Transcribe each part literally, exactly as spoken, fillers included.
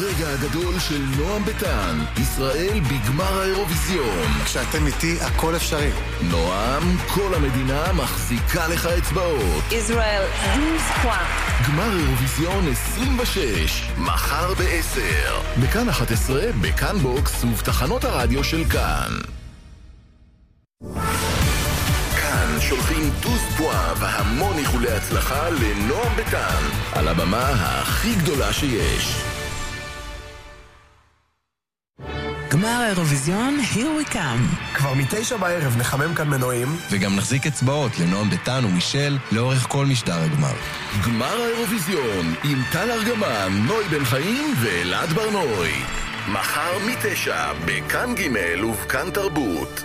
הרגע הגדול של נועם ביטן, ישראל בגמר האירוויזיון. כשאתם איתי הכל אפשרי. נועם, כל המדינה מחזיקה לך אצבעות. ישראל, דוסקווה. גמר אירוויזיון עשרים ושש, מחר בעשר. בכאן אחת עשרה, בכאן בוקס ובתחנות הרדיו של כאן. כאן שולחים טוס פואה והמון איחולי הצלחה לנועם ביטן על הבמה הכי גדולה שיש. גמר האירוויזיון, here we come. כבר מתשע בערב נחמם כאן מנועים וגם נחזיק אצבעות לנועם ביטן ומישל לאורך כל משדר הגמר. גמר האירוויזיון עם טל ארגמן, נוי בן חיים ואלעד ברנוי. מחר מתשע בכאן ג' ובכאן תרבות.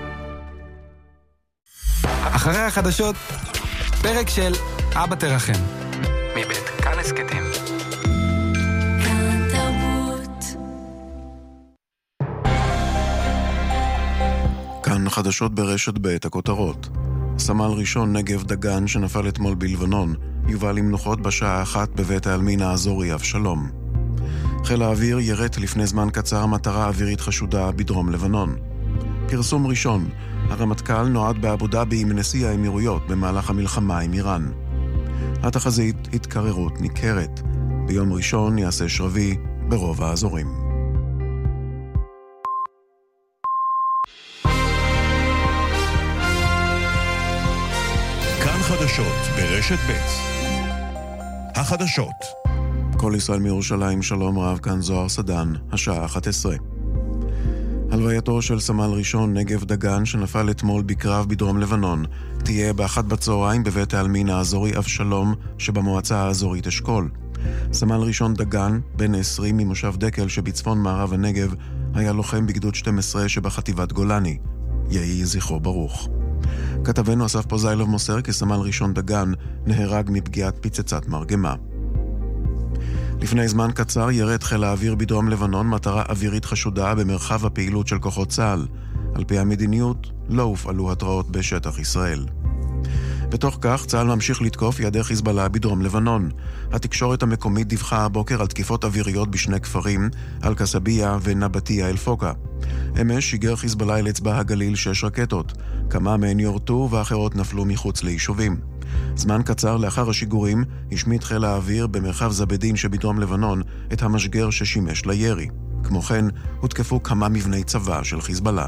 אחרי החדשות, פרק של אבא תרחם. מבית כאן הסקטים. כאן תרבות. כאן חדשות ברשת בית הכותרות. סמל ראשון נגב דגן שנפל אתמול בלבנון, יובא למנוחות בשעה אחת בבית העלמין האזורי אבשלום. חיל האוויר ירט לפני זמן קצר מטרה אווירית חשודה בדרום לבנון. פרסום ראשון, הרמטכ"ל נועד באבו דאבי עם נשיא האמירויות במהלך המלחמה עם איראן. התחזית התקררות ניכרת. ביום ראשון יעשה שרבי ברוב האזורים. כאן חדשות ברשת ב'. החדשות. כל ישראל מירושלים, שלום רב, כאן זוהר סדן, השעה אחת עשרה. הלווייתו של סמל ראשון נגב דגן שנפל אתמול בקרב בדרום לבנון תהיה באחת בצהריים בבית העלמין האזורי אבשלום שבמועצה האזורית אשכול. סמל ראשון דגן, בן עשרים ממושב דקל שבצפון מערב הנגב, היה לוחם בגדוד שתים עשרה שבחטיבת גולני. יהי זכרו ברוך. כתבנו אסף פוזיילוב מוסר כי סמל ראשון דגן נהרג מפגיעת פצצת מרגמה. לפני זמן קצר ירד חיל האוויר בדרום לבנון מטרה אווירית חשודה במרחב הפעילות של כוחות צה"ל. על פי המדיניות, לא הופעלו התראות בשטח ישראל. בתוך כך, צה"ל ממשיך לתקוף יעדי חיזבאללה בדרום לבנון. התקשורת המקומית דיווחה הבוקר על תקיפות אוויריות בשני כפרים, על קסביה ונבטיה אל פוקה. אמש שיגר חיזבאללה אל אצבע הגליל שש רקטות. כמה מהן יורטו ואחרות נפלו מחוץ ליישובים. זמן קצר לאחר השיגורים השמיט חיל האוויר במרחב זבדין שבדרום לבנון את המשגר ששימש לירי. כמו כן, הותקפו כמה מבני צבא של חיזבאללה.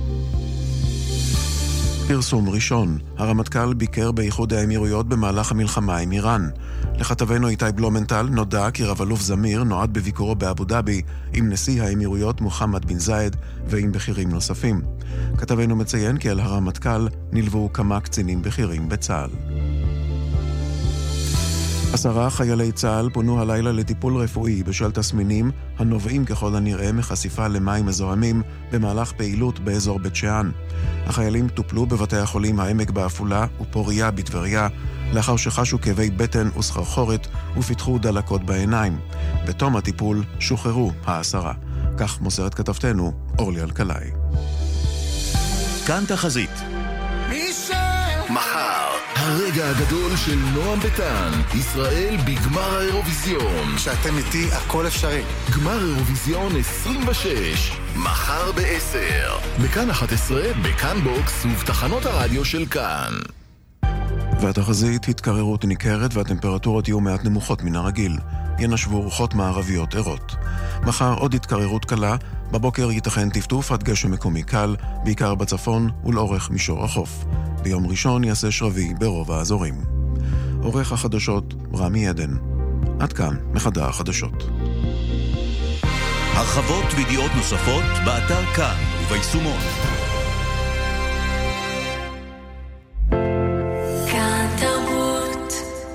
פרסום ראשון, הרמטכ"ל ביקר באיחוד האמירויות במהלך המלחמה עם איראן. לכתבנו איתי בלומנטל נודע כי רב אלוף זמיר נועד בביקורו באבו דאבי עם נשיא האמירויות מוחמד בן זאיד ועם בכירים נוספים. כתבנו מציין כי על הרמטכ"ל נלוו כמה קצינים בכירים בצה"ל. עשרה חיילי צה"ל פונו הלילה לטיפול רפואי בשל תסמינים הנובעים ככל הנראה מחשיפה למים מזוהמים במהלך פעילות באזור בית שאן. החיילים טופלו בבתי החולים העמק באפולה ופוריה בטבריה, לאחר שחשו כאבי בטן וסחרחורת ופיתחו דלקות בעיניים. בתום הטיפול שוחררו העשרה. כך מוסרת כתבתנו אורלי אלקלעי. כאן תחזית. מחר, הרגע הגדול של נועם ביטן, ישראל בגמר האירוויזיון. כשאתם איתי הכל אפשרי. גמר אירוויזיון עשרים ושש, מחר בעשר. בכאן אחת עשרה, בכאן בוקס ובתחנות הרדיו של כאן. והתחזית התקררות ניכרת והטמפרטורות יהיו מעט נמוכות מן הרגיל. ינשבו רוחות מערביות ערות. מחר עוד התקררות קלה, בבוקר ייתכן טפטוף עד גשם מקומי קל, בעיקר בצפון ולאורך מישור החוף. ביום ראשון יעשה שרבי ברוב האזורים. עורך החדשות רמי עדן. עד כאן מחדר החדשות. הרחבות וידיעות נוספות באתר כאן וביישומון. כאן תרבות.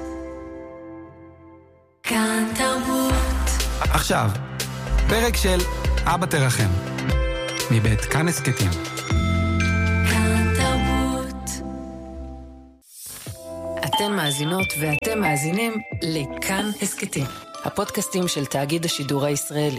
כאן תרבות. עכשיו, פרק של אבא תרחם. מבית כאן הסקטים. כאן תרבות. אתן מאזינות ואתם מאזינים לכאן הסקטים, הפודקאסטים של תאגיד השידור הישראלי.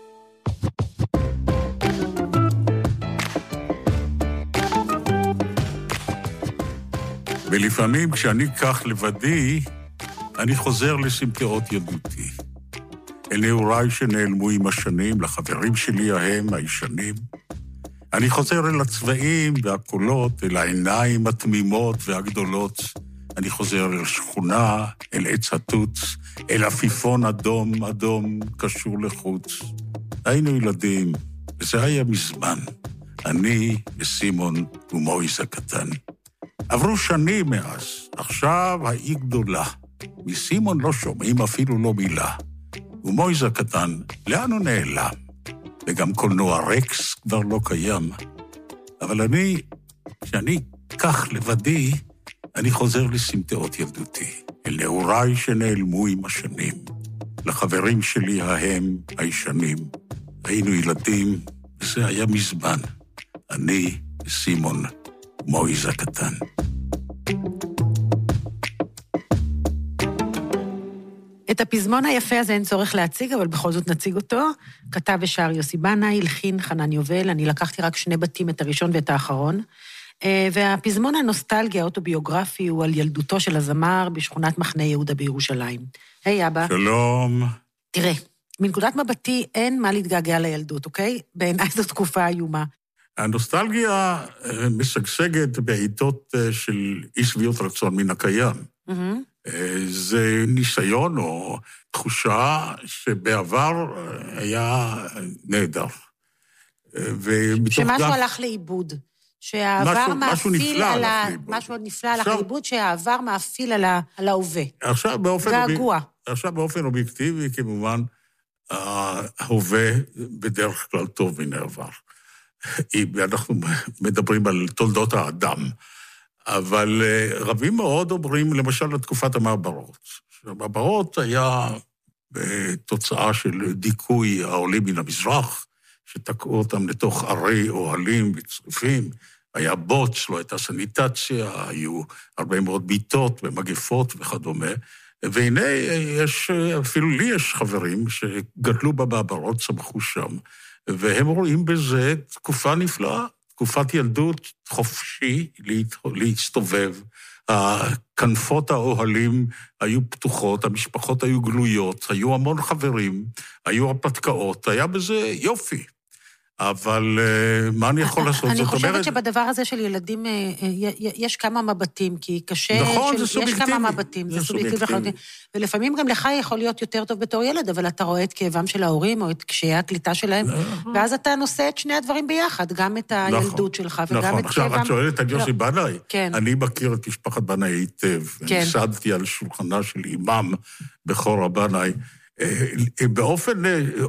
ולפעמים כשאני כך לבדי, אני חוזר לסמטאות ילדותי. אל נעוריי שנעלמו עם השנים, לחברים שלי ההם, הישנים. אני חוזר אל הצבעים והקולות, אל העיניים התמימות והגדולות. אני חוזר אל שכונה, אל עץ התות, אל עפיפון אדום, אדום, קשור לחוץ. היינו ילדים, וזה היה מזמן. אני וסימון ומויז הקטן. עברו שנים מאז, עכשיו האי גדולה. מסימון לא שומעים אפילו לא מילה. ומויז הקטן, לאן הוא נעלם? וגם קולנוע רקס כבר לא קיים. אבל אני, כשאני כך לבדי, אני חוזר לסמטאות ילדותי, אל נעוריי שנעלמו עם השנים, לחברים שלי ההם, הישנים. היינו ילדים, וזה היה מזמן. אני וסימון, מויז הקטן. את הפזמון היפה הזה אין צורך להציג, אבל בכל זאת נציג אותו. כתב ושר יוסי בנאי, הלחין חנן יובל, אני לקחתי רק שני בתים, את הראשון ואת האחרון. והפזמון הנוסטלגי האוטוביוגרפי הוא על ילדותו של הזמר בשכונת מחנה יהודה בירושלים. היי אבא. שלום. תראה, מנקודת מבטי אין מה להתגעגע לילדות, אוקיי? בעיניי זו תקופה איומה. הנוסטלגיה משגשגת בעיתות של אי שביעות רצון מן הקיים. זה ניסיון או תחושה שבעבר היה נהדר. שמשהו הלך לאיבוד. שהעבר מאפיל על ה... משהו נפלא הלך לאיבוד, שהעבר מאפיל על ההווה. געגוע. עכשיו באופן אובייקטיבי, כמובן, ההווה בדרך כלל טוב מן העבר. אנחנו מדברים על תולדות האדם. אבל רבים מאוד אומרים, למשל, לתקופת המעברות. המעברות היה בתוצאה של דיכוי העולים מן המזרח, שתקעו אותם לתוך ערי אוהלים וצריפים, היה בוץ, לא הייתה סניטציה, היו הרבה מאוד ביטות ומגפות וכדומה, והנה יש, אפילו לי יש חברים שגדלו במעברות, צמחו שם, והם רואים בזה תקופה נפלאה, תקופת ילדות חופשי להסתובב, הכנפות האוהלים היו פתוחות, המשפחות היו גלויות, היו המון חברים, היו הפתקאות, היה בזה יופי. אבל מה אני יכול לעשות? אני חושבת שבדבר הזה של ילדים יש כמה מבטים, כי קשה... נכון, זה סובייקטיבי. יש כמה מבטים, זה סובייקטיבי. ולפעמים גם לך יכול להיות יותר טוב בתור ילד, אבל אתה רואה את כאבם של ההורים, או את קשיי הקליטה שלהם, ואז אתה נושא את שני הדברים ביחד, גם את הילדות שלך, וגם את כאבם... נכון, עכשיו, את שואלת על יוסי בנאי. אני מכיר את משפחת בנאי היטב. אני סעדתי על שולחנה של אימם בכור הבנאי. באופן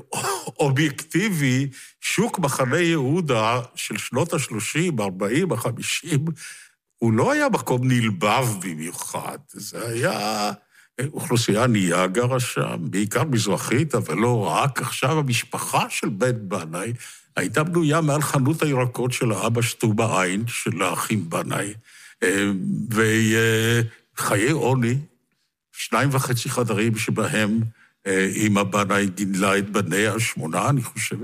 אובייקטיבי, שוק מחנה יהודה של שנות ה-שלושים, ארבעים, החמישים, הוא לא היה מקום נלבב במיוחד. זה היה אוכלוסייה ענייה גרה שם, בעיקר מזרחית, אבל לא רק. עכשיו המשפחה של בן בנאי הייתה בנויה מעל חנות הירקות של האבא שטובה עין, של האחים בנאי, וחיי עוני, שניים וחצי חדרים שבהם אמא בנאי גידלה את בניה, שמונה, אני חושבת.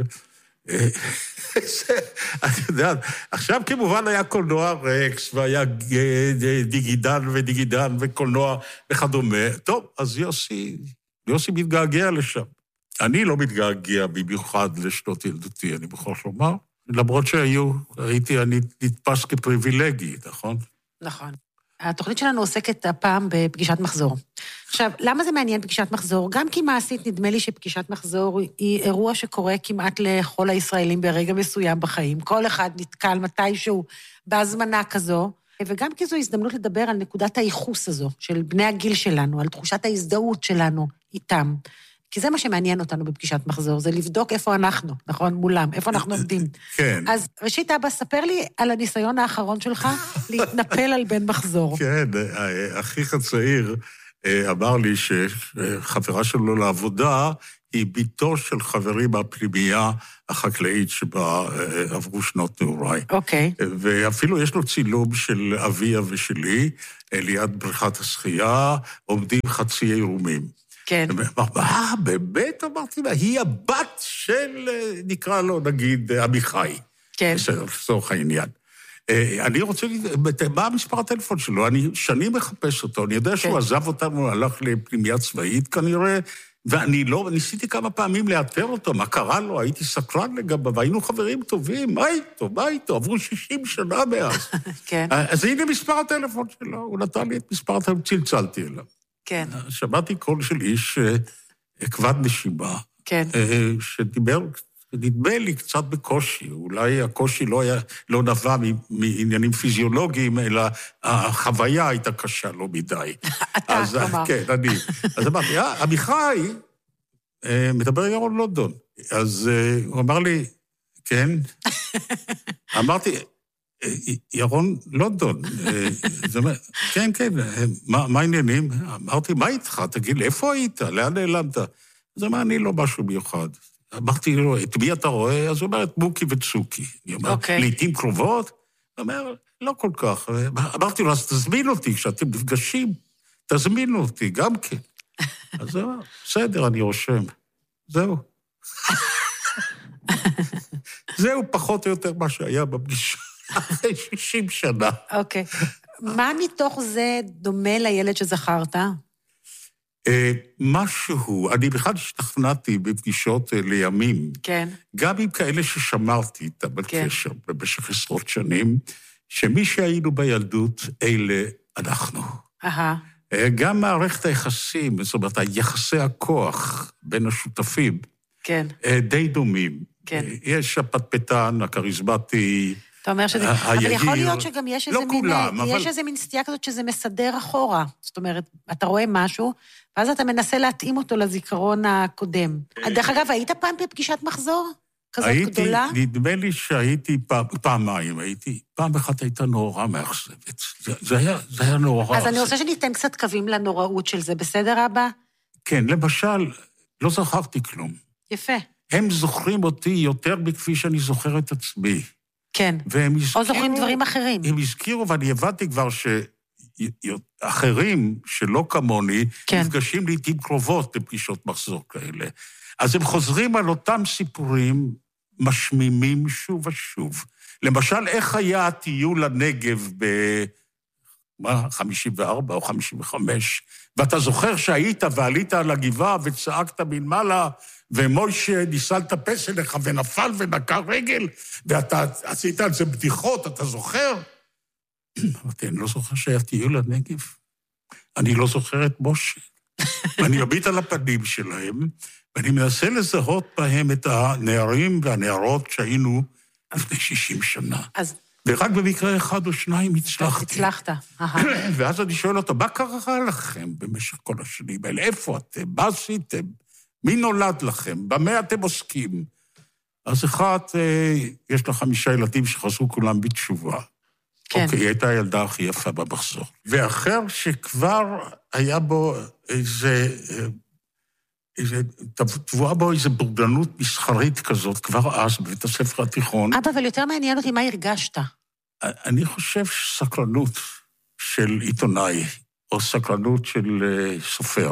את יודעת, עכשיו כמובן היה קולנוע רקס, והיה דיגידן ודיגידן וקולנוע וכדומה. טוב, אז יוסי, יוסי מתגעגע לשם. אני לא מתגעגע במיוחד לשנות ילדותי, אני מוכרח לומר, למרות שהיו, הייתי, אני נתפס כפריבילגי, נכון? נכון. התוכנית שלנו עוסקת הפעם בפגישת מחזור. עכשיו, למה זה מעניין פגישת מחזור? גם כי מעשית נדמה לי שפגישת מחזור היא אירוע שקורה כמעט לכל הישראלים ברגע מסוים בחיים. כל אחד נתקל מתישהו בהזמנה כזו, וגם כי זו הזדמנות לדבר על נקודת הייחוס הזו, של בני הגיל שלנו, על תחושת ההזדהות שלנו איתם. כי זה מה שמעניין אותנו בפגישת מחזור, זה לבדוק איפה אנחנו, נכון? מולם, איפה אנחנו עומדים. כן. אז ראשית, אבא, ספר לי על הניסיון האחרון שלך להתנפל על בן מחזור. כן, אחיך הצעיר אמר לי שחברה שלו לעבודה היא ביתו של חברים מהפנימייה החקלאית שבה עברו שנות נעוריי. אוקיי. ואפילו יש לו צילום של אביה ושלי, ליד בריכת השחייה, עומדים חצי עירומים. כן. מה, באמת אמרתי לה, היא הבת של, נקרא לו, נגיד, עמיחי. כן. לצורך העניין. אני רוצה, מה המספר הטלפון שלו? אני שנים מחפש אותו, אני יודע שהוא עזב אותנו, הלך לפנימייה צבאית כנראה, ואני לא, ניסיתי כמה פעמים לאתר אותו, מה קרה לו, הייתי סקרן לגביו, היינו חברים טובים, מה איתו, מה איתו, עברו שישים שנה מאז. כן. אז הנה מספר הטלפון שלו, הוא נתן לי את מספר הטלפון, צלצלתי אליו. כן. שמעתי קול של איש כבד נשימה, כן. שדיבר, נדמה לי קצת בקושי, אולי הקושי לא, היה, לא נבע מעניינים פיזיולוגיים, אלא החוויה הייתה קשה לא מדי. אתה, כלומר. כן, אני. אז אמרתי, אה, עמיחי, מדבר ירון לונדון. אז הוא אמר לי, כן. אמרתי, ירון לונדון. כן, כן, מה העניינים? אמרתי, מה איתך? תגיד לי, איפה היית? לאן נעלמת? אז אמר, אני לא משהו מיוחד. אמרתי לו, את מי אתה רואה? אז הוא אומר, את מוקי וצוקי. אני אומר, לעתים קרובות? הוא אומר, לא כל כך. אמרתי לו, אז תזמין אותי, כשאתם נפגשים, תזמינו אותי, גם כן. אז הוא אומר, בסדר, אני רושם. זהו. זהו פחות או יותר מה שהיה בפגישה. אחרי שישים שנה. אוקיי. מה מתוך זה דומה לילד שזכרת? משהו, אני בכלל השתכנעתי בפגישות לימים, כן. גם עם כאלה ששמרתי איתם בקשר במשך עשרות שנים, שמי שהיינו בילדות, אלה אנחנו. אהה. גם מערכת היחסים, זאת אומרת, היחסי הכוח בין השותפים, כן. די דומים. כן. יש הפטפטן, הכריזמטי, אתה אומר שזה... אבל יכול להיות שגם יש איזה מין... לא כולם, אבל... יש איזה מין סטייה כזאת שזה מסדר אחורה. זאת אומרת, אתה רואה משהו, ואז אתה מנסה להתאים אותו לזיכרון הקודם. דרך אגב, היית פעם בפגישת מחזור? כזאת גדולה? נדמה לי שהייתי פעמיים, הייתי... פעם אחת הייתה נורא מאכזבת. זה היה נורא... אז אני רוצה שניתן קצת קווים לנוראות של זה, בסדר, אבא? כן, למשל, לא זכרתי כלום. יפה. הם זוכרים אותי יותר מכפי שאני זוכר את עצמי. כן, הזכירו, או זוכרים דברים אחרים. הם הזכירו, ואני הבנתי כבר שאחרים, שלא כמוני, כן. נפגשים לעתים קרובות בפגישות מחזור כאלה. אז הם חוזרים על אותם סיפורים משמימים שוב ושוב. למשל, איך היה הטיול לנגב ב... מה, חמישים וארבע או חמישים וחמש, ואתה זוכר שהיית ועלית על הגבעה וצעקת מלמעלה, ומוישה ניסה לטפס אליך ונפל ונקע רגל, ואתה עשית על זה בדיחות, אתה זוכר? אמרתי, אני לא זוכר שהיה טיול לנגב. אני לא זוכר את משה. ואני מביט על הפנים שלהם, ואני מנסה לזהות בהם את הנערים והנערות שהיינו לפני שישים שנה. אז... ורק במקרה אחד או שניים הצלחתי. הצלחת. ואז אני שואל אותו, מה קרה לכם במשך כל השנים האלה? איפה אתם? מה עשיתם? מי נולד לכם? במה אתם עוסקים? אז אחד, יש לה חמישה ילדים שחזרו כולם בתשובה. כן. אוקיי, היא הייתה הילדה הכי יפה במחזור. ואחר שכבר היה בו איזה... איזה, תבואה בו איזו בורגנות מסחרית כזאת, כבר אז, בבית הספר התיכון. אבא, אבל יותר מעניין אותי, מה הרגשת? אני חושב סקרנות של עיתונאי, או סקרנות של סופר,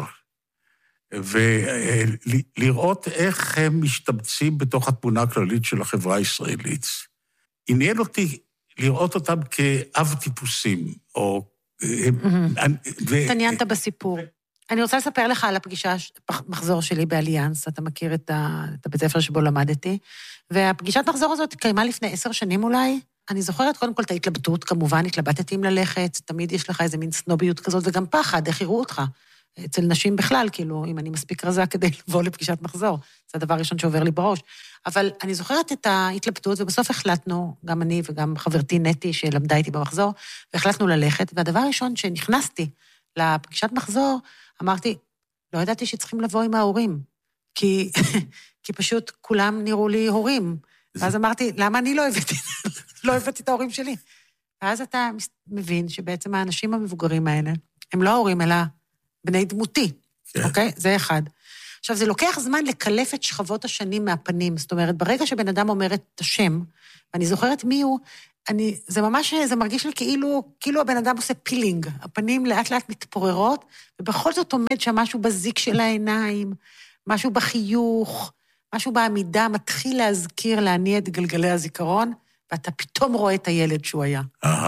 ולראות איך הם משתבצים בתוך התמונה הכללית של החברה הישראלית. עניין אותי לראות אותם כאב טיפוסים, או... התעניינת בסיפור. אני רוצה לספר לך על הפגישה, מחזור שלי באליאנס, אתה מכיר את, ה, את הבית ספר שבו למדתי, והפגישת מחזור הזאת קיימה לפני עשר שנים אולי. אני זוכרת קודם כל את ההתלבטות, כמובן, התלבטתי אם ללכת, תמיד יש לך איזה מין סנוביות כזאת, וגם פחד, איך יראו אותך. אצל נשים בכלל, כאילו, אם אני מספיק רזה כדי לבוא לפגישת מחזור, זה הדבר הראשון שעובר לי בראש. אבל אני זוכרת את ההתלבטות, ובסוף החלטנו, גם אני וגם חברתי נטי שלמדה איתי במחזור, והחלטנו ללכת, והדבר הראשון שנכנסתי לפגישת מחזור, אמרתי, לא ידעתי שצריכים לבוא עם ההורים, כי, כי פשוט כולם נראו לי הורים. ואז אמרתי, למה אני לא הבאתי, לא הבאתי את ההורים שלי? ואז אתה מבין שבעצם האנשים המבוגרים האלה, הם לא ההורים, אלא בני דמותי, אוקיי? זה אחד. עכשיו, זה לוקח זמן לקלף את שכבות השנים מהפנים, זאת אומרת, ברגע שבן אדם אומר את השם, ואני זוכרת מי הוא, אני, זה ממש, זה מרגיש לי כאילו, כאילו הבן אדם עושה פילינג, הפנים לאט לאט מתפוררות, ובכל זאת עומד שם משהו בזיק של העיניים, משהו בחיוך, משהו בעמידה, מתחיל להזכיר, להניע את גלגלי הזיכרון, ואתה פתאום רואה את הילד שהוא היה. אהה.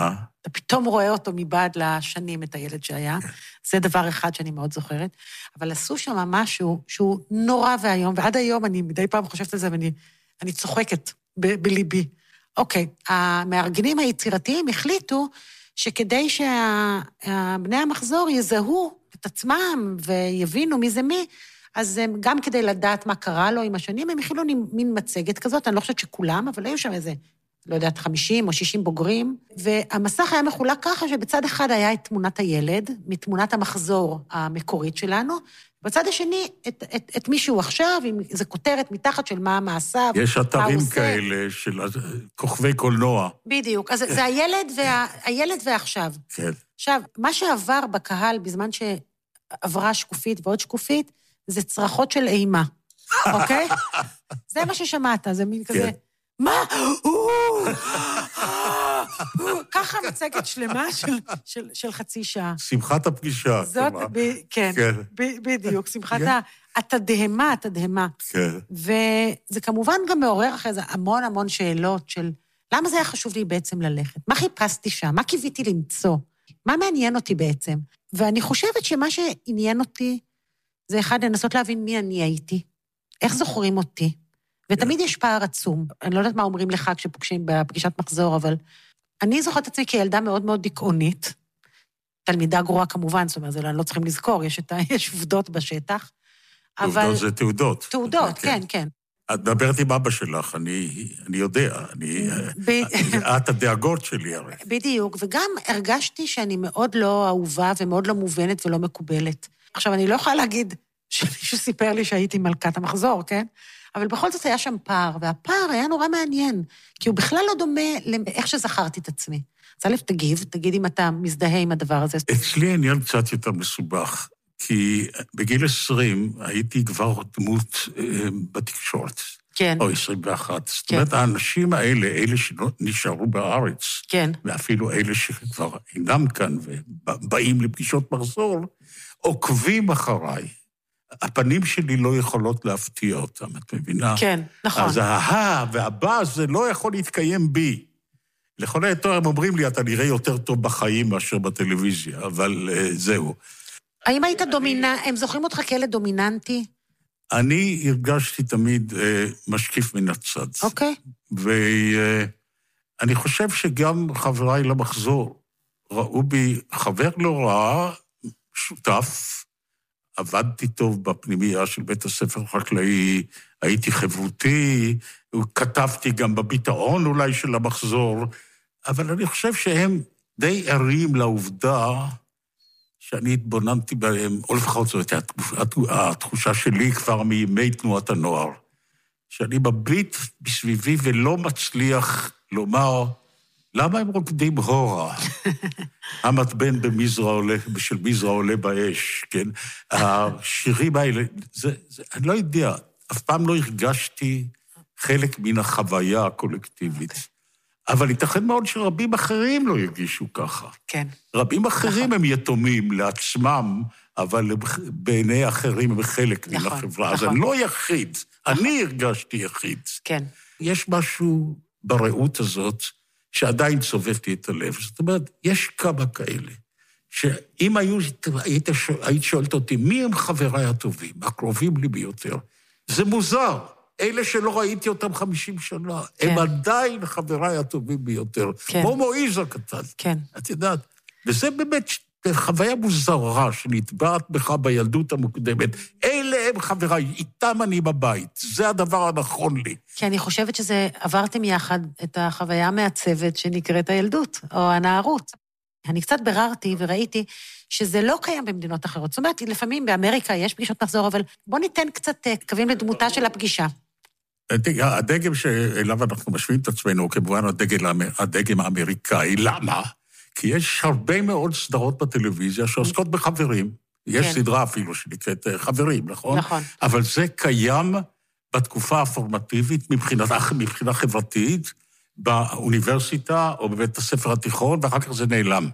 אתה פתאום רואה אותו מבעד לשנים, את הילד שהיה. זה דבר אחד שאני מאוד זוכרת. אבל עשו שם משהו שהוא נורא והיום, ועד היום אני מדי פעם חושבת על זה, ואני אני צוחקת ב- בליבי. אוקיי, המארגנים היצירתיים החליטו שכדי שבני המחזור יזהו את עצמם ויבינו מי זה מי, אז הם, גם כדי לדעת מה קרה לו עם השנים, הם הכילו מין מצגת כזאת, אני לא חושבת שכולם, אבל היו שם איזה, לא יודעת, חמישים או שישים בוגרים, והמסך היה מחולק ככה שבצד אחד היה את תמונת הילד, מתמונת המחזור המקורית שלנו, בצד השני, את, את, את מישהו עכשיו, עם איזו כותרת מתחת של מה המעשיו, יש אתרים כאלה של כוכבי קולנוע. בדיוק, אז זה הילד, וה, הילד ועכשיו. כן. עכשיו, מה שעבר בקהל בזמן שעברה שקופית ועוד שקופית, זה צרחות של אימה, אוקיי? זה מה ששמעת, זה מין כזה, מה? ככה מצגת שלמה של חצי שעה. שמחת הפגישה. זאת, כן, בדיוק, שמחת התדהמה, התדהמה. כן. וזה כמובן גם מעורר אחרי זה המון המון שאלות של, למה זה היה חשוב לי בעצם ללכת? מה חיפשתי שם? מה קיוויתי למצוא? מה מעניין אותי בעצם? ואני חושבת שמה שעניין אותי, זה אחד, לנסות להבין מי אני הייתי, איך זוכרים אותי, ותמיד יש פער עצום. אני לא יודעת מה אומרים לך כשפוגשים בפגישת מחזור, אבל אני זוכרת עצמי כילדה מאוד מאוד דיכאונית, תלמידה גרועה כמובן, זאת אומרת, זה לא צריכים לזכור, יש, את, יש עובדות בשטח, אבל... עובדות זה תעודות. תעודות, כן, כן. את מדברת עם אבא שלך, אני, אני יודע, אני... את הדאגות שלי הרי. בדיוק, וגם הרגשתי שאני מאוד לא אהובה ומאוד לא מובנת ולא מקובלת. עכשיו, אני לא יכולה להגיד שמישהו סיפר לי שהייתי מלכת המחזור, כן? אבל בכל זאת היה שם פער, והפער היה נורא מעניין, כי הוא בכלל לא דומה לאיך שזכרתי את עצמי. אז א', תגיב, תגיד אם אתה מזדהה עם הדבר הזה. אצלי העניין קצת יותר מסובך, כי בגיל עשרים הייתי כבר דמות אה, בתקשורת. כן. או עשרים ואחת. זאת אומרת, האנשים האלה, אלה שנשארו בארץ, כן. ואפילו אלה שכבר אינם כאן ובאים לפגישות מחזור, עוקבים אחריי. הפנים שלי לא יכולות להפתיע אותם, את מבינה? כן, נכון. אז ההה והבא זה לא יכול להתקיים בי. לכל היותר הם אומרים לי, אתה נראה יותר טוב בחיים מאשר בטלוויזיה, אבל uh, זהו. האם היית דומיננטי, הם זוכרים אותך כאלה דומיננטי? אני הרגשתי תמיד uh, משקיף מן הצד. אוקיי. ואני uh, חושב שגם חבריי למחזור ראו בי חבר לא רע, שותף, עבדתי טוב בפנימייה של בית הספר החקלאי, הייתי חברותי, כתבתי גם בביטאון אולי של המחזור, אבל אני חושב שהם די ערים לעובדה שאני התבוננתי בהם, או לפחות זאת התחושה שלי כבר מימי תנועת הנוער, שאני מביט בסביבי ולא מצליח לומר, למה הם רוקדים הורה? המתבן במזרע עולה, של מזרע עולה באש, כן? השירים האלה, זה, זה, אני לא יודע, אף פעם לא הרגשתי חלק מן החוויה הקולקטיבית. Okay. אבל ייתכן מאוד שרבים אחרים לא ירגישו ככה. כן. רבים אחרים הם יתומים לעצמם, אבל בעיני אחרים הם חלק מן החברה. אז אני לא יחיד, אני הרגשתי יחיד. כן. יש משהו בראות הזאת, שעדיין צובבתי את הלב. זאת אומרת, יש כמה כאלה, שאם היו, היית, היית שואלת אותי, מי הם חבריי הטובים, הקרובים לי ביותר? זה מוזר. אלה שלא ראיתי אותם חמישים שנה, כן. הם עדיין חבריי הטובים ביותר. כן. כמו מואיז הקטן. כן. את יודעת, וזה באמת חוויה מוזרה שנטבעת בך בילדות המוקדמת. אלה הם חבריי, איתם אני בבית. זה הדבר הנכון לי. כי אני חושבת שזה, עברתם יחד את החוויה המעצבת שנקראת הילדות, או הנערות. אני קצת בררתי וראיתי שזה לא קיים במדינות אחרות. זאת אומרת, לפעמים באמריקה יש פגישות מחזור, אבל בוא ניתן קצת קווים לדמותה של הפגישה. הדגם שאליו אנחנו משווים את עצמנו, הוא כמובן הדגם האמריקאי. למה? כי יש הרבה מאוד סדרות בטלוויזיה שעוסקות בחברים. יש כן. סדרה אפילו שנקראת חברים, נכון? נכון. אבל זה קיים בתקופה הפורמטיבית, מבחינת, מבחינה חברתית, באוניברסיטה או בבית הספר התיכון, ואחר כך זה נעלם.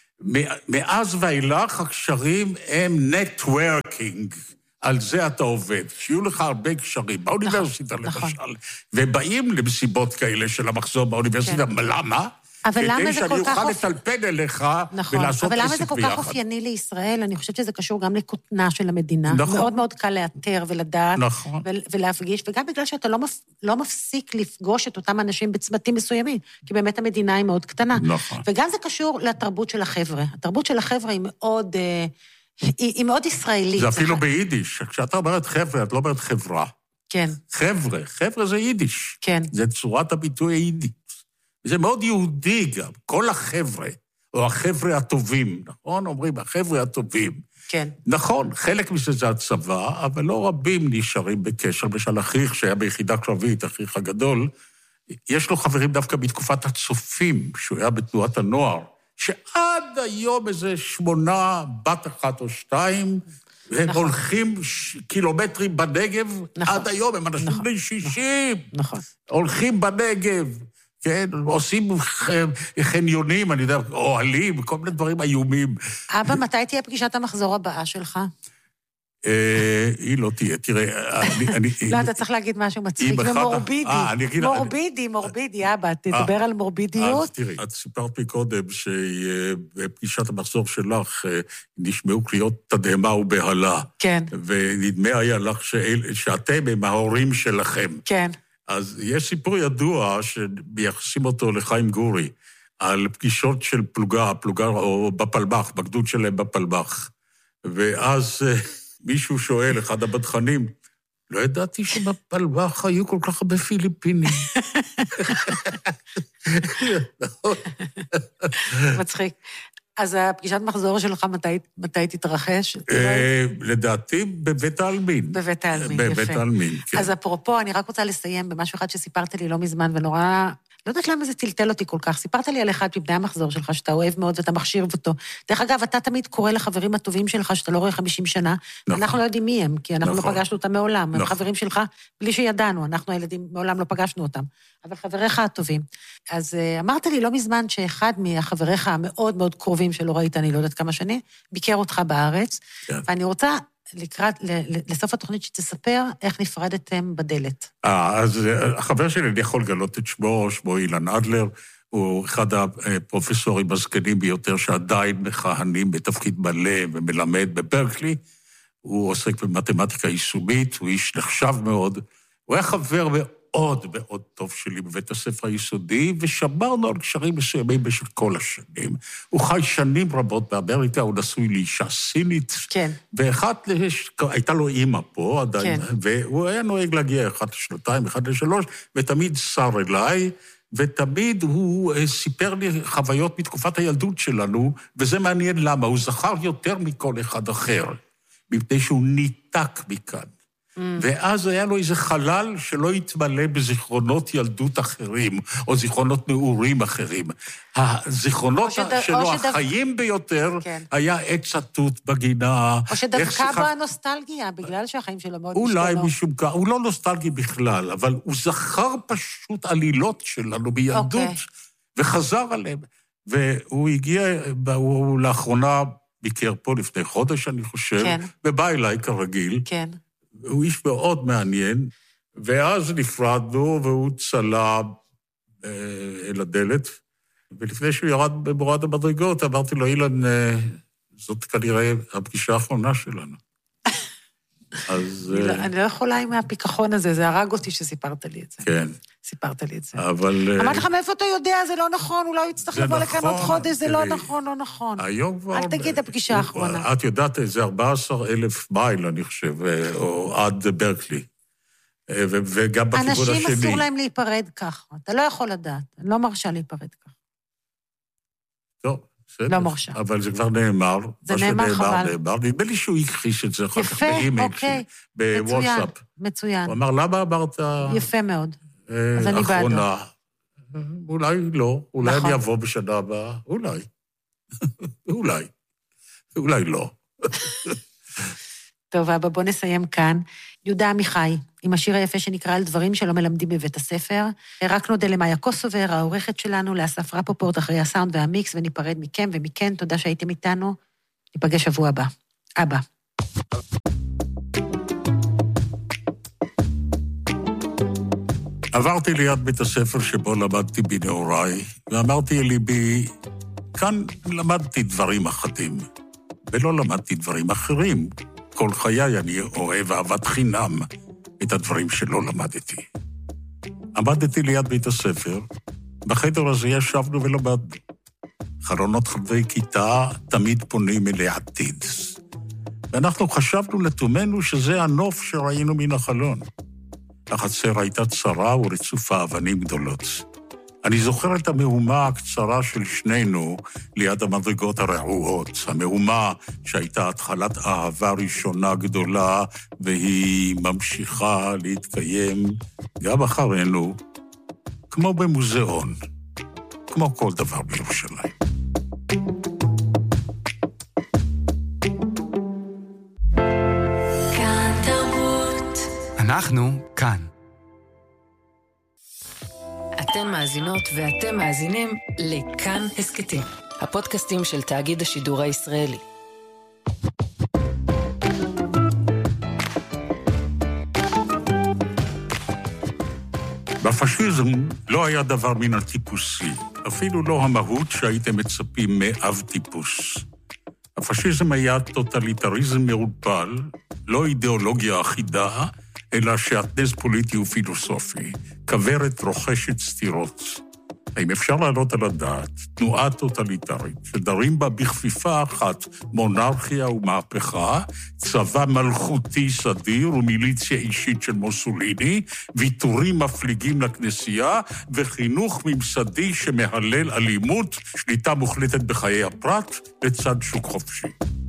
מאז ואילך הקשרים הם נטוורקינג. על זה אתה עובד. שיהיו לך הרבה קשרים, באוניברסיטה נכון, למשל. נכון. ובאים למסיבות כאלה של המחזור באוניברסיטה, כן. למה? אבל למה כדי זה שאני כל כך אוכל אופ- לטלפן אליך נכון, ולעשות אבל למה זה עסק כל ביחד. כך אופייני לישראל? אני חושבת שזה קשור גם לכותנה של המדינה. נכון. מאוד מאוד קל לאתר ולדעת נכון. ו- ולהפגיש, וגם בגלל שאתה לא, מפ... לא מפסיק לפגוש את אותם אנשים בצמתים מסוימים, כי באמת המדינה היא מאוד קטנה. נכון. וגם זה קשור לתרבות של החבר'ה. התרבות של החבר'ה היא מאוד, אה, היא, היא מאוד ישראלית. זה אפילו ח- ביידיש. כשאתה אומרת חבר'ה, את לא אומרת חברה. כן. חבר'ה, חבר'ה זה יידיש. כן. זה צורת הביטוי היידית. זה מאוד יהודי גם, כל החבר'ה, או החבר'ה הטובים, נכון? אומרים, החבר'ה הטובים. כן. נכון, חלק מזה זה הצבא, אבל לא רבים נשארים בקשר. למשל, אחיך שהיה ביחידה קרבית, אחיך הגדול, יש לו חברים דווקא בתקופת הצופים, שהוא היה בתנועת הנוער, שעד היום איזה שמונה, בת אחת או שתיים, הם נכון. הולכים ש... קילומטרים בנגב, נכון. עד היום, הם אנשים נכון. בני שישים. נכון. הולכים בנגב, כן, עושים חניונים, אני יודע, אוהלים, כל מיני דברים איומים. אבא, מתי תהיה פגישת המחזור הבאה שלך? אה, היא לא תהיה, תראה, אני... אני לא, אתה צריך להגיד משהו מצחיק אם אחד- ומורבידי. אה, אני אגיד- מורבידי, מורבידי, אבא, תדבר על אז מורבידיות. תראי, את סיפרת לי קודם שבפגישת המחזור שלך אה, נשמעו קריאות תדהמה ובהלה. כן, ונדמה היה לך שאל- שאתם הם ההורים שלכם. כן. אז יש סיפור ידוע שמייחסים אותו לחיים גורי, על פגישות של פלוגה, פלוגה או בפלבח, בגדוד שלהם בפלבח. ואז אה, מישהו שואל, אחד הבדחנים, לא ידעתי שבפלבח היו כל כך הרבה פיליפינים. מצחיק. אז הפגישת מחזור שלך, מתי, מתי תתרחש? אה, לדעתי בבית העלמין. בבית העלמין, יפה. בבית העלמין, כן. אז אפרופו, אני רק רוצה לסיים במשהו אחד שסיפרת לי לא מזמן, ונורא... לא יודעת למה זה טלטל אותי כל כך. סיפרת לי על אחד מבני המחזור שלך, שאתה אוהב מאוד ואתה מכשיר אותו. דרך אגב, אתה תמיד קורא לחברים הטובים שלך, שאתה לא רואה חמישים שנה, נכון. אנחנו לא יודעים מי הם, כי אנחנו נכון. לא פגשנו אותם מעולם. הם נכון. חברים חברים שלך בלי שידענו, אנחנו הילדים מעולם לא פגשנו אותם. אבל חבריך הטובים. אז uh, אמרת לי לא מזמן שאחד מהחבריך המאוד מאוד קרובים שלא ראית, אני לא יודעת כמה שנים, ביקר אותך בארץ, כן. ואני רוצה לקראת, לסוף התוכנית שתספר איך נפרדתם בדלת. אה, אז החבר שלי, אני יכול לגלות את שמו, שמו אילן אדלר, הוא אחד הפרופסורים הזקנים ביותר שעדיין מכהנים בתפקיד מלא ומלמד בברקלי. הוא עוסק במתמטיקה יישומית, הוא איש נחשב מאוד. הוא היה חבר מאוד מאוד טוב שלי בבית הספר היסודי, ושמרנו על קשרים מסוימים במשך כל השנים. הוא חי שנים רבות באמריקה, הוא נשוי לאישה סינית. כן. ואחת, הייתה לו אימא פה עדיין, כן. והוא היה נוהג להגיע אחת לשנתיים, אחת לשלוש, ותמיד שר אליי, ותמיד הוא סיפר לי חוויות מתקופת הילדות שלנו, וזה מעניין למה, הוא זכר יותר מכל אחד אחר, מפני שהוא ניתק מכאן. Mm. ואז היה לו איזה חלל שלא התמלא בזיכרונות ילדות אחרים, או זיכרונות נעורים אחרים. הזיכרונות שד... שלו, שדו... החיים ביותר, כן. היה עץ התות בגינה. או שדווקא שיח... בו הנוסטלגיה, בגלל שהחיים שלו מאוד אולי משתנו. משום כך, הוא לא נוסטלגי בכלל, אבל הוא זכר פשוט עלילות שלנו בילדות, אוקיי. וחזר עליהם. והוא הגיע, הוא לאחרונה ביקר פה לפני חודש, אני חושב, כן. ובא אליי כרגיל. כן. הוא איש מאוד מעניין, ואז נפרדנו, והוא צלה אה, אל הדלת, ולפני שהוא ירד במורד המדרגות, אמרתי לו, אילן, אה, זאת כנראה הפגישה האחרונה שלנו. אז... אני, לא, אני לא יכולה עם הפיכחון הזה, זה הרג אותי שסיפרת לי את זה. כן. סיפרת לי את זה. אבל... אמרתי לך, מאיפה אתה יודע, זה לא נכון, אולי הוא יצטרך לבוא לכאן עוד חודש, זה לא תראי, נכון, לא נכון. היום כבר... אל תגיד הפגישה האחרונה. את יודעת, זה ארבעה עשר אלף מייל, אני חושב, או עד ברקלי. ו- וגם בכיוון השני. אנשים אסור להם להיפרד ככה. אתה לא יכול לדעת. אני לא מרשה להיפרד ככה. לא, בסדר. לא מרשה. אבל זה כבר נאמר. זה נאמר חבל. נאמר. נדמה לי שהוא הכחיש את זה אחר כך יפה, באימייל. אוקיי. בוואטסאפ. מצוין, מצוין. הוא אמר, למה אמרת... יפה מאוד. אה, אז אני בעדו. אחרונה. אולי לא. אולי נכון. אני אבוא בשנה הבאה. אולי. אולי. אולי לא. טוב, אבא, בוא נסיים כאן. יהודה עמיחי, עם השיר היפה שנקרא על דברים שלא מלמדים בבית הספר. רק נודה למאיה קוסובר, העורכת שלנו, לאסף רפופורט אחרי הסאונד והמיקס, וניפרד מכם ומכן. תודה שהייתם איתנו. ניפגש שבוע הבא. אבא. עברתי ליד בית הספר שבו למדתי בנעוריי, ואמרתי ליבי, כאן למדתי דברים אחדים, ולא למדתי דברים אחרים. כל חיי אני אוהב אהבת חינם את הדברים שלא למדתי. עמדתי ליד בית הספר, בחדר הזה ישבנו ולמדנו. חלונות חברי כיתה תמיד פונים אל העתיד. ואנחנו חשבנו לתומנו שזה הנוף שראינו מן החלון. החצר הייתה צרה ורצופה אבנים גדולות. אני זוכר את המהומה הקצרה של שנינו ליד המדרגות הרעועות, המהומה שהייתה התחלת אהבה ראשונה גדולה, והיא ממשיכה להתקיים גם אחרינו, כמו במוזיאון, כמו כל דבר בירושלים. כאן תרבות. אנחנו כאן. אתן מאזינות ואתם מאזינים לכאן הסקטים, הפודקאסטים של תאגיד השידור הישראלי. בפשיזם לא היה דבר מן הטיפוסי, אפילו לא המהות שהייתם מצפים מאב טיפוס. הפשיזם היה טוטליטריזם מעורפל, לא אידיאולוגיה אחידה, אלא שעטנז פוליטי ופילוסופי, כברת רוכשת סתירות. האם אפשר לעלות על הדעת תנועה טוטליטרית, שדרים בה בכפיפה אחת מונרכיה ומהפכה, צבא מלכותי סדיר ומיליציה אישית של מוסוליני, ויתורים מפליגים לכנסייה, וחינוך ממסדי שמהלל אלימות, שליטה מוחלטת בחיי הפרט, לצד שוק חופשי.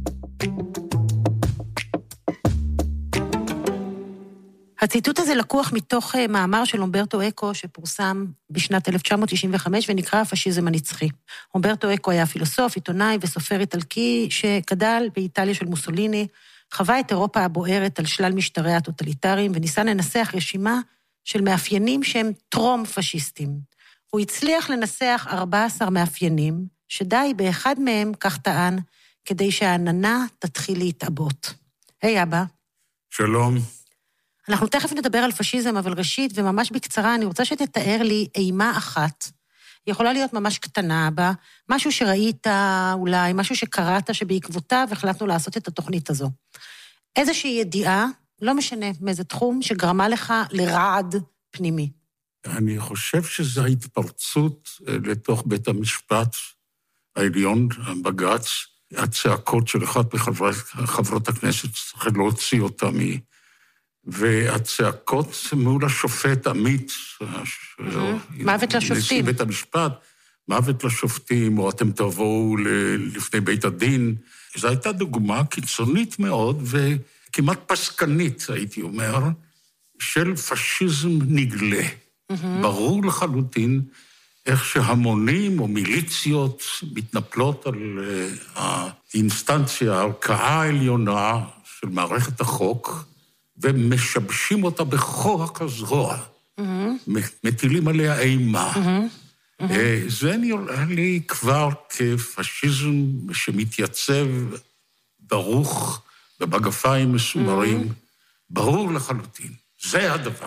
הציטוט הזה לקוח מתוך מאמר של אומברטו אקו שפורסם בשנת אלף תשע מאות תשעים וחמש ונקרא הפשיזם הנצחי. אומברטו אקו היה פילוסוף, עיתונאי וסופר איטלקי שגדל באיטליה של מוסוליני, חווה את אירופה הבוערת על שלל משטרי הטוטליטריים וניסה לנסח רשימה של מאפיינים שהם טרום פשיסטים. הוא הצליח לנסח ארבעה עשר מאפיינים שדי באחד מהם, כך טען, כדי שהעננה תתחיל להתאבות. היי אבא. שלום. אנחנו תכף נדבר על פשיזם, אבל ראשית, וממש בקצרה, אני רוצה שתתאר לי אימה אחת. יכולה להיות ממש קטנה בה, משהו שראית אולי, משהו שקראת שבעקבותיו החלטנו לעשות את התוכנית הזו. איזושהי ידיעה, לא משנה מאיזה תחום, שגרמה לך לרעד פנימי. אני חושב שזו ההתפרצות לתוך בית המשפט העליון, בג"ץ, הצעקות של אחת מחברות הכנסת, צריך להוציא אותה מ... והצעקות מול השופט עמית, מוות לשופטים. נשיא בית המשפט, מוות לשופטים, או אתם תבואו לפני בית הדין. זו הייתה דוגמה קיצונית מאוד, וכמעט פסקנית, הייתי אומר, של פשיזם נגלה. ברור לחלוטין איך שהמונים או מיליציות מתנפלות על האינסטנציה, הערכאה העליונה של מערכת החוק, ומשבשים אותה בכוח הזרוע, מטילים עליה אימה. זה נראה לי כבר כפשיזם שמתייצב דרוך במגפיים מסומרים, ברור לחלוטין. זה הדבר.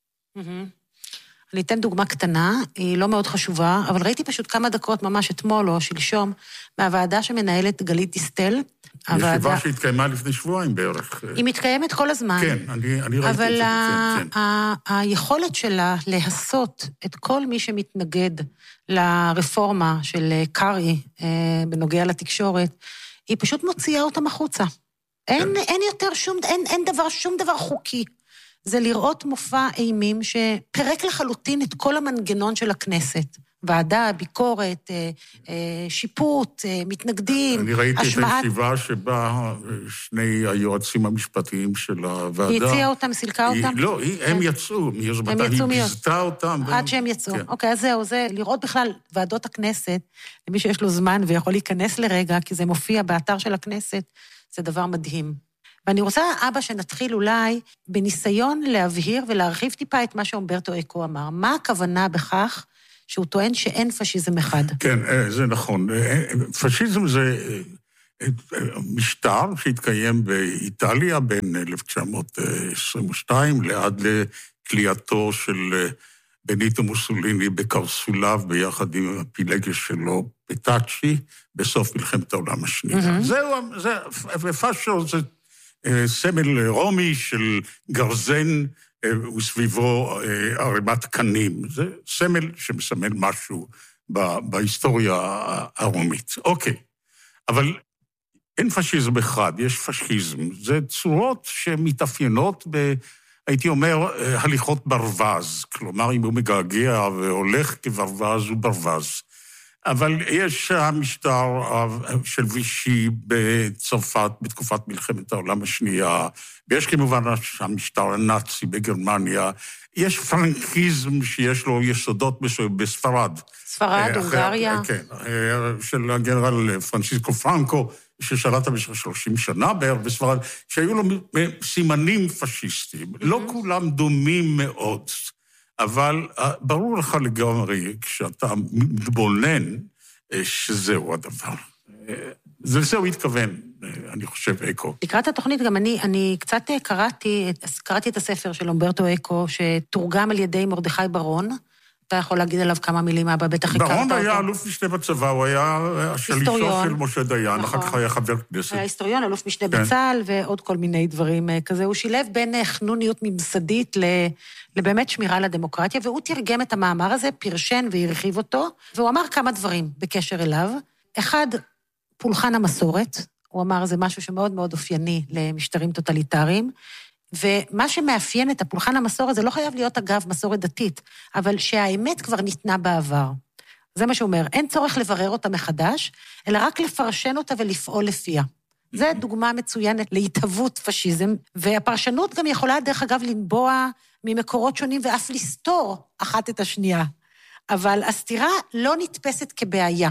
אני אתן דוגמה קטנה, היא לא מאוד חשובה, אבל ראיתי פשוט כמה דקות ממש אתמול או שלשום, מהוועדה שמנהלת גלית דיסטל. ישיבה שהתקיימה לפני שבועיים בערך. היא מתקיימת כל הזמן. כן, אני, אני ראיתי את זה. אבל היכולת שלה להסות את כל מי שמתנגד לרפורמה של קרי בנוגע לתקשורת, היא פשוט מוציאה אותם החוצה. אין, אין יותר שום, אין, אין דבר, שום דבר חוקי. זה לראות מופע אימים שפרק לחלוטין את כל המנגנון של הכנסת. ועדה, ביקורת, שיפוט, מתנגדים, אני ראיתי את הישיבה שבה שני היועצים המשפטיים של הוועדה... היא הציעה אותם, סילקה אותם? לא, הם יצאו, היא גזתה אותם. עד שהם יצאו. אוקיי, אז זהו, זה לראות בכלל ועדות הכנסת, למי שיש לו זמן ויכול להיכנס לרגע, כי זה מופיע באתר של הכנסת, זה דבר מדהים. ואני רוצה, אבא, שנתחיל אולי בניסיון להבהיר ולהרחיב טיפה את מה שאומברטו אקו אמר. מה הכוונה בכך שהוא טוען שאין פשיזם אחד? כן, זה נכון. פשיזם זה משטר שהתקיים באיטליה בין אלף תשע מאות עשרים ושתיים לעד לקליעתו של בניטו מוסוליני בקרסוליו, ביחד עם הפילגש שלו, פטאצ'י, בסוף מלחמת העולם השנייה. Mm-hmm. זהו, זה, ופאשו זה סמל רומי של גרזן, וסביבו ערימת קנים. זה סמל שמסמל משהו בהיסטוריה הרומית. אוקיי, אבל אין פשיזם אחד, יש פשיזם. זה צורות שמתאפיינות ב... הייתי אומר, הליכות ברווז. כלומר, אם הוא מגעגע והולך כברווז, הוא ברווז. אבל יש המשטר של וישי בצרפת בתקופת מלחמת העולם השנייה, ויש כמובן המשטר הנאצי בגרמניה, יש פרנקיזם שיש לו יסודות בספרד. ספרד, הונגריה. כן, של הגנרל פרנסיסקו פרנקו, ששלט במשך שלושים שנה בערך בספרד, שהיו לו סימנים פשיסטיים. לא כולם דומים מאוד. אבל ברור לך לגמרי, כשאתה מתבונן, שזהו הדבר. זה לזה הוא התכוון, אני חושב, אקו. לקראת התוכנית גם אני, אני קצת קראתי, קראתי את הספר של אומברטו אקו, שתורגם על ידי מרדכי ברון. אתה יכול להגיד עליו כמה מילים, אבא, בטח הכרת אותו. ברון היה אלוף משנה בצבא, הוא היה השלישו של משה דיין, אחר כך היה חבר כנסת. היה היסטוריון, אלוף משנה בצה"ל, ועוד כל מיני דברים כזה. הוא שילב בין חנוניות ממסדית לבאמת שמירה על הדמוקרטיה, והוא תרגם את המאמר הזה, פרשן והרחיב אותו, והוא אמר כמה דברים בקשר אליו. אחד, פולחן המסורת, הוא אמר, זה משהו שמאוד מאוד אופייני למשטרים טוטליטריים, ומה שמאפיין את הפולחן המסורת, זה לא חייב להיות אגב מסורת דתית, אבל שהאמת כבר ניתנה בעבר. זה מה שהוא אומר, אין צורך לברר אותה מחדש, אלא רק לפרשן אותה ולפעול לפיה. זו דוגמה מצוינת להתהוות פשיזם, והפרשנות גם יכולה דרך אגב לנבוע ממקורות שונים ואף לסתור אחת את השנייה. אבל הסתירה לא נתפסת כבעיה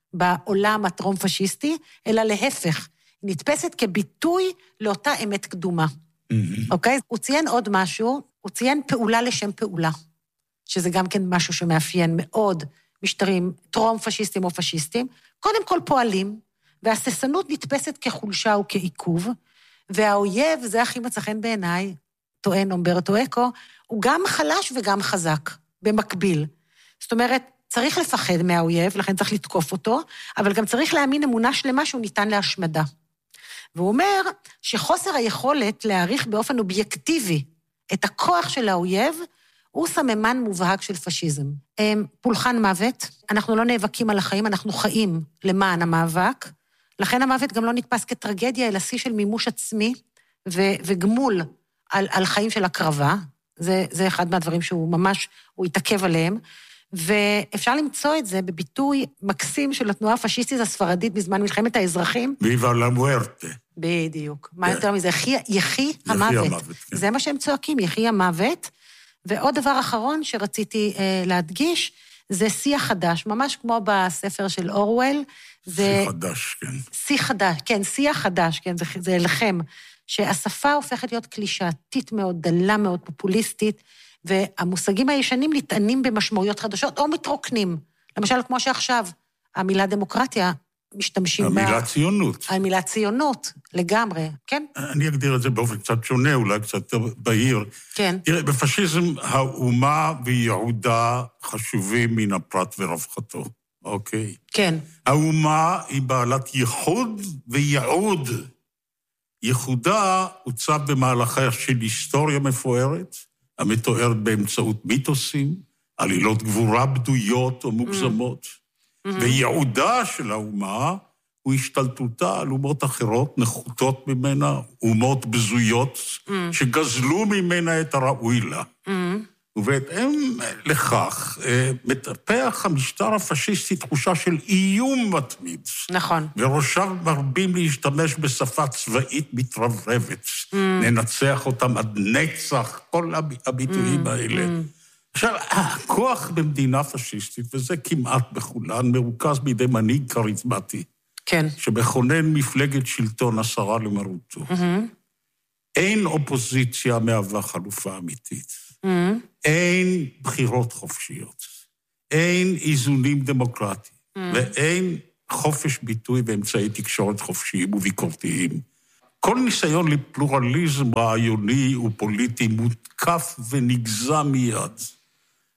בעולם הטרום פשיסטי, אלא להפך, היא נתפסת כביטוי לאותה אמת קדומה. אוקיי? הוא ציין עוד משהו, הוא ציין פעולה לשם פעולה, שזה גם כן משהו שמאפיין מאוד משטרים טרום פשיסטים או פשיסטים. קודם כל פועלים, והססנות נתפסת כחולשה וכעיכוב, והאויב, זה הכי מצא חן בעיניי, טוען אומברטו אקו, הוא גם חלש וגם חזק, במקביל. זאת אומרת, צריך לפחד מהאויב, לכן צריך לתקוף אותו, אבל גם צריך להאמין אמונה שלמה שהוא ניתן להשמדה. והוא אומר שחוסר היכולת להעריך באופן אובייקטיבי את הכוח של האויב, הוא סממן מובהק של פשיזם. פולחן מוות, אנחנו לא נאבקים על החיים, אנחנו חיים למען המאבק, לכן המוות גם לא נתפס כטרגדיה, אלא שיא של מימוש עצמי ו- וגמול על, על חיים של הקרבה, זה, זה אחד מהדברים שהוא ממש, הוא התעכב עליהם, ואפשר למצוא את זה בביטוי מקסים של התנועה הפשיסטית הספרדית בזמן מלחמת האזרחים. ויבה לה מוארטה. בדיוק. מה יותר מזה? יחי המוות. זה מה שהם צועקים, יחי המוות. ועוד דבר אחרון שרציתי להדגיש, זה שיא חדש, ממש כמו בספר של אורוול. שיא חדש, כן. שיא חדש, כן, שיא חדש, כן, זה אליכם. שהשפה הופכת להיות קלישאתית מאוד, דלה מאוד, פופוליסטית, והמושגים הישנים נטענים במשמעויות חדשות, או מתרוקנים. למשל, כמו שעכשיו, המילה דמוקרטיה משתמשים בה... המילה ציונות. המילה ציונות, לגמרי, כן? אני אגדיר את זה באופן קצת שונה, אולי קצת בהיר. כן. תראה, בפשיזם האומה וייעודה חשובים מן הפרט ורווחתו, אוקיי? כן. האומה היא בעלת ייחוד וייעוד. ייחודה הוצב במהלכה של היסטוריה מפוארת, המתוארת באמצעות מיתוסים, עלילות גבורה בדויות או מוגזמות. Mm-hmm. וייעודה של האומה הוא השתלטותה על אומות אחרות, נחותות ממנה, אומות בזויות, mm-hmm. שגזלו ממנה את הראוי לה. Mm-hmm. ובהתאם לכך, מטפח המשטר הפשיסטי תחושה של איום מתמיד. נכון. וראשיו מרבים להשתמש בשפה צבאית מתרברבת. Mm. ננצח אותם עד נצח, כל הביטויים mm. האלה. Mm. עכשיו, הכוח במדינה פשיסטית, וזה כמעט בכולן, מרוכז בידי מנהיג כריזמטי. כן. שמכונן מפלגת שלטון עשרה למרותו. Mm-hmm. אין אופוזיציה מהווה חלופה אמיתית. Mm-hmm. אין בחירות חופשיות, אין איזונים דמוקרטיים, mm. ואין חופש ביטוי באמצעי תקשורת חופשיים וביקורתיים. כל ניסיון לפלורליזם רעיוני ופוליטי מותקף ונגזע מיד.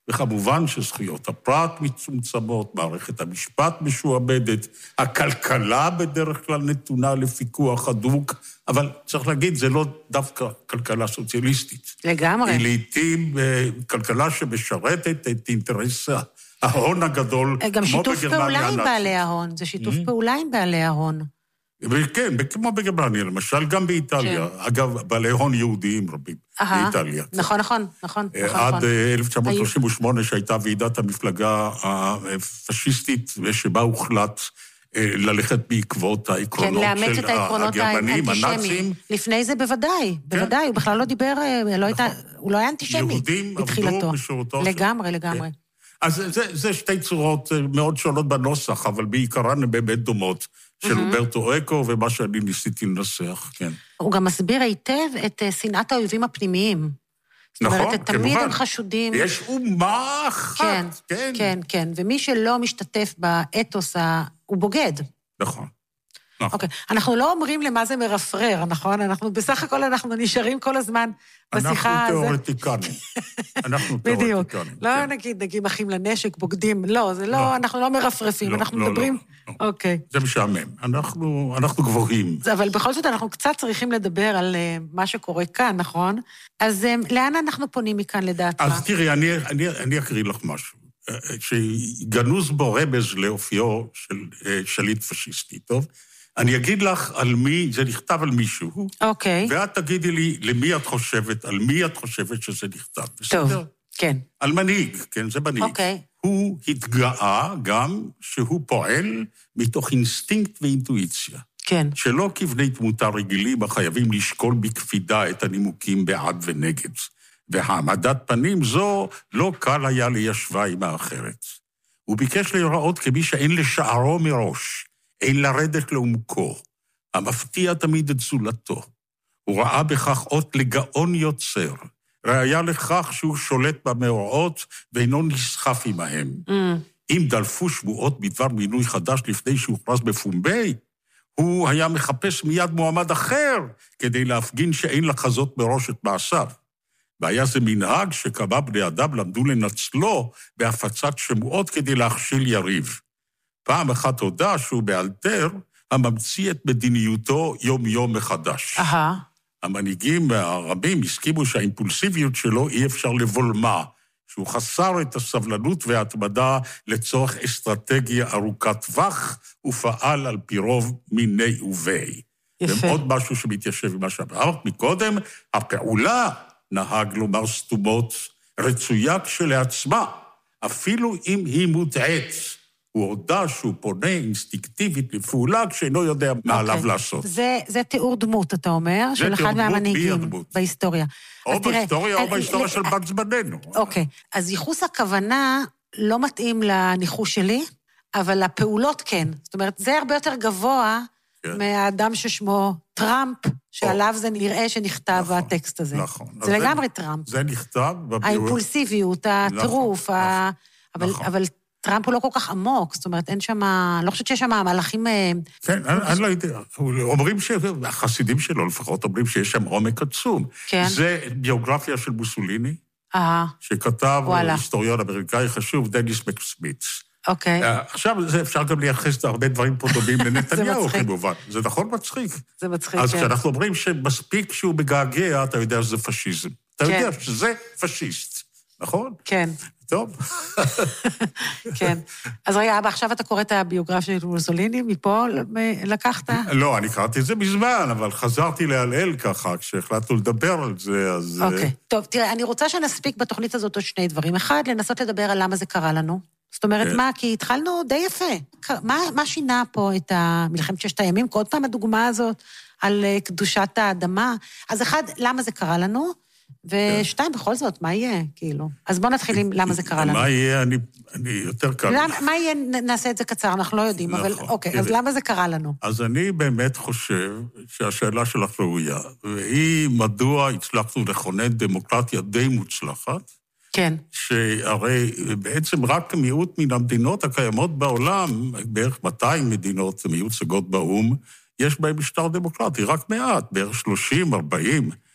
וכמובן שזכויות הפרט מצומצמות, מערכת המשפט משועבדת, הכלכלה בדרך כלל נתונה לפיקוח הדוק, אבל צריך להגיד, זה לא דווקא כלכלה סוציאליסטית. לגמרי. היא לעתים כלכלה שמשרתת את אינטרס ההון הגדול, גם שיתוף פעולה עם בעלי ההון, זה שיתוף פעולה עם בעלי ההון. כן, כמו בגרמניה, למשל, גם באיטליה. אגב, בעלי הון יהודיים רבים באיטליה. נכון, נכון, נכון. עד אלף תשע מאות שלושים ושמונה, שהייתה ועידת המפלגה הפשיסטית, שבה הוחלט ללכת בעקבות העקרונות של הגרמנים, הנאצים. לפני זה בוודאי, בוודאי, הוא בכלל לא דיבר, הוא לא היה אנטישמי. יהודים עבדו בשורתו. לגמרי, לגמרי. אז זה שתי צורות מאוד שונות בנוסח, אבל בעיקרן הן באמת דומות. של אומברטו אקו, ומה שאני ניסיתי לנסח, כן. הוא גם מסביר היטב את שנאת האויבים הפנימיים. נכון, זאת אומרת, תמיד הם חשודים. יש אומה אחת, כן. כן, כן, כן. ומי שלא משתתף באתוס, הוא בוגד. נכון. אוקיי, אנחנו לא אומרים למה זה מרפרר, נכון? אנחנו בסך הכל אנחנו נשארים כל הזמן בשיחה הזאת. אנחנו תיאורטיקנים. אנחנו תיאורטיקנים. לא נגיד, נגיד אחים לנשק, בוגדים, לא, זה לא, אנחנו לא מרפרפים, אנחנו מדברים... אוקיי. זה משעמם, אנחנו גבוהים. אבל בכל זאת אנחנו קצת צריכים לדבר על מה שקורה כאן, נכון? אז לאן אנחנו פונים מכאן לדעתך? אז תראי, אני אקריא לך משהו. שגנוז בו רמז לאופיו של שליט פשיסטי, טוב? אני אגיד לך על מי, זה נכתב על מישהו. אוקיי. ואת תגידי לי למי את חושבת, על מי את חושבת שזה נכתב. טוב, כן. על מנהיג, כן, זה מנהיג. אוקיי. הוא התגאה גם שהוא פועל מתוך אינסטינקט ואינטואיציה. כן. שלא כבני תמותה רגילים החייבים לשקול בקפידה את הנימוקים בעד ונגד. והעמדת פנים זו לא קל היה ליישבה עם האחרת. הוא ביקש להיראות כמי שאין לשערו מראש. אין לרדת לעומקו, המפתיע תמיד את זולתו. הוא ראה בכך אות לגאון יוצר, ראיה לכך שהוא שולט במאורעות ואינו נסחף עמהם. Mm. אם דלפו שבועות בדבר מינוי חדש לפני שהוכרז בפומבי, הוא היה מחפש מיד מועמד אחר כדי להפגין שאין לחזות מראש את מעשיו. והיה זה מנהג שכמה בני אדם למדו לנצלו בהפצת שמועות כדי להכשיל יריב. פעם אחת הודע שהוא באלתר הממציא את מדיניותו יום-יום מחדש. אהה. המנהיגים הרבים הסכימו שהאימפולסיביות שלו אי אפשר לבולמה, שהוא חסר את הסבלנות וההתמדה לצורך אסטרטגיה ארוכת טווח, ופעל על פי רוב מיני ובי. יפה. ועוד משהו שמתיישב עם מה שאמרת מקודם, הפעולה, נהג לומר סתומות, רצויה כשלעצמה, אפילו אם היא מוטעית. הוא הודע שהוא פונה אינסטינקטיבית לפעולה כשאינו יודע מה עליו לעשות. זה תיאור דמות, אתה אומר, של אחד מהמנהיגים בהיסטוריה. או בהיסטוריה או בהיסטוריה של בת זמננו. אוקיי, אז ייחוס הכוונה לא מתאים לניחוש שלי, אבל הפעולות כן. זאת אומרת, זה הרבה יותר גבוה מהאדם ששמו טראמפ, שעליו זה נראה שנכתב הטקסט הזה. נכון. זה לגמרי טראמפ. זה נכתב. האימפולסיביות, הטירוף, אבל... טראמפ הוא לא כל כך עמוק, זאת אומרת, אין שם, לא חושבת שיש שם מהלכים... כן, אני לא יודע. אומרים שהחסידים שלו לפחות אומרים שיש שם עומק עצום. כן. זה ביוגרפיה של מוסוליני, אה. שכתב היסטוריון אמריקאי חשוב, דניס מקסמיץ. אוקיי. עכשיו אפשר גם לייחס הרבה דברים פה טובים לנתניהו, כמובן. זה נכון מצחיק. זה מצחיק, כן. אז כשאנחנו אומרים שמספיק שהוא מגעגע, אתה יודע שזה פשיזם. אתה יודע שזה פשיסט, נכון? כן. טוב. כן. אז רגע, אבא, עכשיו אתה קורא את הביוגרפיה של מוסוליני, מפה לקחת? לא, אני קראתי את זה מזמן, אבל חזרתי להלל ככה, כשהחלטנו לדבר על זה, אז... אוקיי. טוב, תראה, אני רוצה שנספיק בתוכנית הזאת עוד שני דברים. אחד, לנסות לדבר על למה זה קרה לנו. זאת אומרת, מה? כי התחלנו די יפה. מה שינה פה את מלחמת ששת הימים? עוד פעם הדוגמה הזאת על קדושת האדמה. אז אחד, למה זה קרה לנו? ושתיים, בכל זאת, מה יהיה, כאילו? אז בואו נתחיל עם למה זה קרה לנו. מה יהיה, אני יותר קל. מה יהיה, נעשה את זה קצר, אנחנו לא יודעים, אבל אוקיי, אז למה זה קרה לנו? אז אני באמת חושב שהשאלה שלך ראויה, והיא מדוע הצלחנו לכונן דמוקרטיה די מוצלחת, כן. שהרי בעצם רק מיעוט מן המדינות הקיימות בעולם, בערך מאתיים מדינות מיוצגות באו"ם, יש בהן משטר דמוקרטי, רק מעט, בערך שלושים, ארבעים,